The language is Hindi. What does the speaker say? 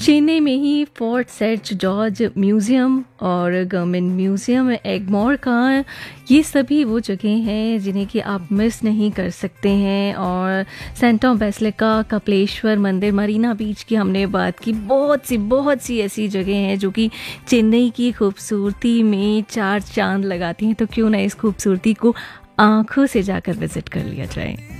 चेन्नई में ही फोर्ट सेंट जॉर्ज म्यूज़ियम और गवर्नमेंट म्यूज़ियम एगमोर का, ये सभी वो जगह हैं जिन्हें कि आप मिस नहीं कर सकते हैं। और सेंट टॉम बेसिलिका, कपिलेश्वर मंदिर, मरीना बीच की हमने बात की, बहुत सी ऐसी जगह हैं जो कि चेन्नई की खूबसूरती में चार चांद लगाती हैं। तो क्यों ना इस खूबसूरती को आंखों से जाकर विजिट कर लिया जाए।